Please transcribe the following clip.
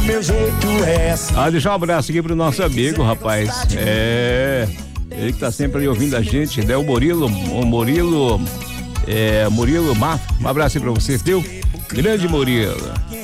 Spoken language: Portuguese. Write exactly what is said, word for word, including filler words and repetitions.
meu jeito é assim. Ah, deixar um abraço aqui pro nosso amigo, rapaz. É. Ele que tá sempre ali ouvindo a gente, né? O Murilo, o Murilo, é, Murilo Mato. Um abraço aí pra você, viu? Grande Murilo.